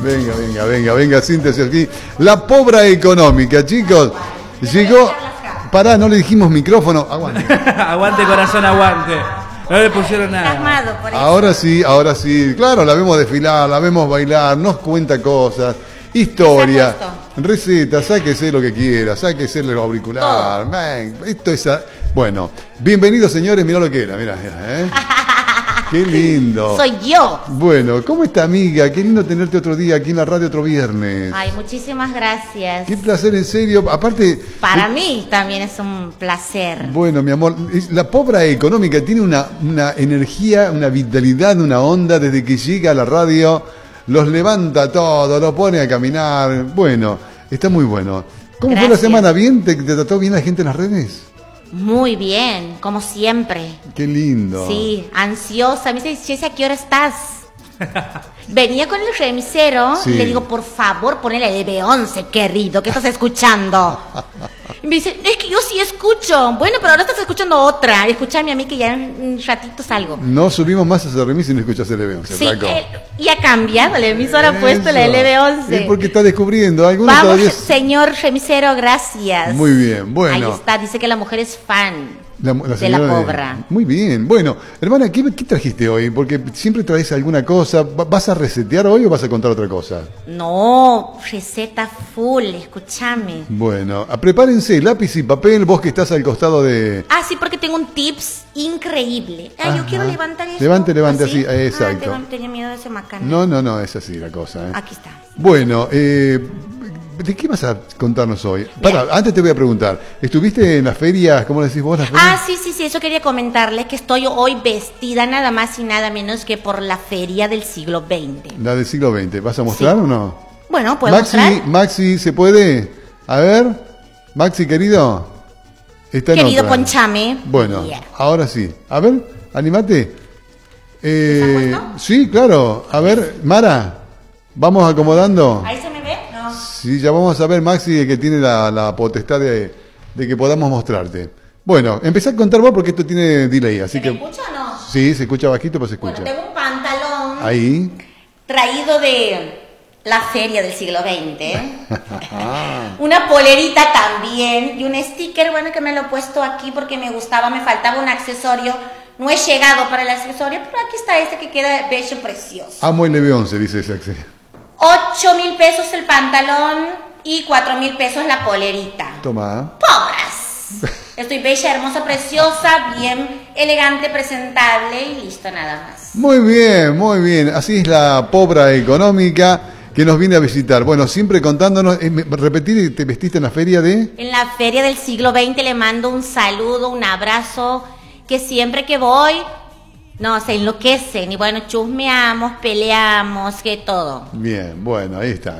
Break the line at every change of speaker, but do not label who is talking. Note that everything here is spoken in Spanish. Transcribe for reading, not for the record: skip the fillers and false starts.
Venga, síntesis aquí. La pobra económica, chicos. Llegó. Pará, no le dijimos micrófono. Aguante.
Aguante, corazón, aguante. No le pusieron nada.
Por eso. Ahora sí. Claro, la vemos desfilar, la vemos bailar, nos cuenta cosas. Historia, receta, sáquese lo que quiera, sáquese el auricular. Man, esto es. Bueno, bienvenidos señores, mirá lo que era, mirá, Qué lindo.
Soy yo.
Bueno, ¿cómo está, amiga? Qué lindo tenerte otro día aquí en la radio, otro viernes.
Ay, muchísimas gracias.
Qué placer, en serio. Aparte...
Para mí también es un placer.
Bueno, mi amor, la pobra económica tiene una energía, una vitalidad, una onda desde que llega a la radio. Los levanta todo, los pone a caminar. Bueno, está muy bueno. ¿Cómo fue la semana? ¿Bien? ¿Te trató bien la gente en las redes?
Muy bien, como siempre.
Qué lindo.
Sí, ansiosa. Me dice, Chese, ¿a qué hora estás? Venía con el remisero y le digo, por favor, ponele de B11, querido, ¿qué estás escuchando? Y me dice, es que yo sí escucho. Bueno, pero ahora estás escuchando otra. Escúchame a mí que ya en un ratito salgo.
No subimos más a ese remis si no escuchas el LB11.
Sí, y ha cambiado, la emisora ha puesto la LB11.
Es porque está descubriendo. Algunos
vamos,
todavía...
señor remisero, gracias.
Muy bien, bueno.
Ahí está, dice que la mujer es fan. De la pobra.
Muy bien. Bueno, hermana, ¿qué trajiste hoy? Porque siempre traes alguna cosa. ¿Vas a resetear hoy o vas a contar otra cosa?
No, receta full, escúchame.
Bueno, prepárense, lápiz y papel, vos que estás al costado de...
Ah, sí, porque tengo un tips increíble. Yo quiero levantar esto.
Levante así, exacto.
Tenía miedo de ese macana.
No, es así la cosa.
Aquí está.
Bueno, ¿de qué vas a contarnos hoy? Antes te voy a preguntar, ¿estuviste en las ferias? ¿Cómo le decís vos?
Sí, eso quería comentarles, que estoy hoy vestida nada más y nada menos que por la feria del siglo XX.
La del siglo XX, ¿vas a mostrar o no?
Bueno, ¿puedo mostrar?
Maxi, ¿se puede? A ver, Maxi, querido. Está
querido, ponchame.
Bueno, ahora sí. A ver, animate.
¿Está
sí, claro. A ver, Mara, vamos acomodando.
¿Ahí se me ve? No.
Sí, ya vamos a ver, Maxi, que tiene la potestad de que podamos mostrarte. Bueno, empezá a contar vos porque esto tiene delay, así
¿Se me escucha o no?
Sí, se escucha bajito, pero se escucha.
Bueno, tengo un pantalón
ahí
traído de la feria del siglo XX. Una polerita también y un sticker, bueno, que me lo he puesto aquí porque me gustaba, me faltaba un accesorio. No he llegado para el accesorio, pero aquí está este que queda bello, precioso.
Amo el LB11, dice ese accesorio.
8,000 pesos el pantalón y 4,000 pesos la polerita.
Toma.
¡Pobras! Estoy bella, hermosa, preciosa, bien elegante, presentable y listo, nada más.
Muy bien. Así es la pobra económica que nos viene a visitar. Bueno, siempre contándonos, repetir, ¿te vestiste en la feria de...?
En la feria del siglo XX le mando un saludo, un abrazo, que siempre que voy... No, se enloquecen y bueno, chusmeamos, peleamos, que todo.
Bien, bueno, ahí está.